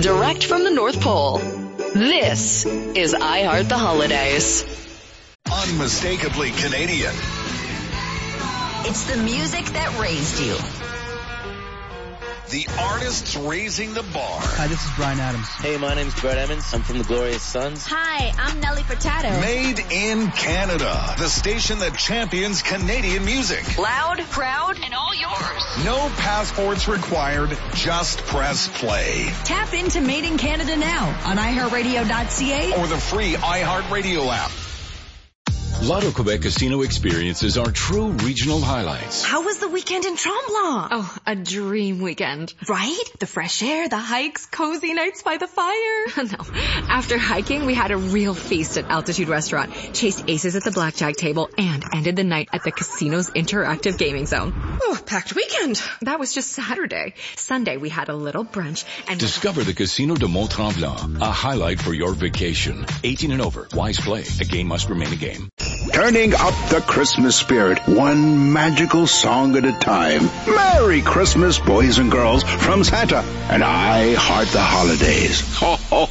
direct from the North Pole. This is I Heart the Holidays. Unmistakably Canadian. It's the music that raised you. The artists raising the bar. Hi, this is Bryan Adams. Hey, my name's Brett Emmons. I'm from the Glorious Sons. Hi, I'm Nelly Furtado. Made in Canada. The station that champions Canadian music. Loud, proud, and all yours. No passports required. Just press play. Tap into Made in Canada now on iHeartRadio.ca Or the free iHeartRadio app. Lotto Quebec Casino experiences are true regional highlights. How was the weekend in Tremblant? Oh, a dream weekend. Right? The fresh air, the hikes, cozy nights by the fire. No. After hiking, we had a real feast at Altitude Restaurant, chased aces at the blackjack table, and ended the night at the casino's interactive gaming zone. Oh, packed weekend. That was just Saturday. Sunday, we had a little brunch and... Discover the Casino de Mont-Tremblant, a highlight for your vacation. 18 and over. Wise play. A game must remain a game. Turning up the Christmas spirit, one magical song at a time. Merry Christmas, boys and girls, from Santa, and I Heart the Holidays. Ho, ho,